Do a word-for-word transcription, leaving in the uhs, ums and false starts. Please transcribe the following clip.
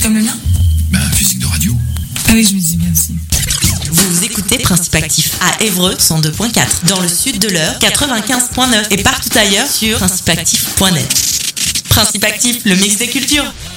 Comme le mien? Ben, physique de radio. Ah oui, je me dis bien aussi. Vous écoutez Principe Actif à Évreux cent deux virgule quatre, dans le sud de l'Eure quatre-vingt-quinze virgule neuf et partout ailleurs sur principe actif point net. Principe Actif, le mix des cultures.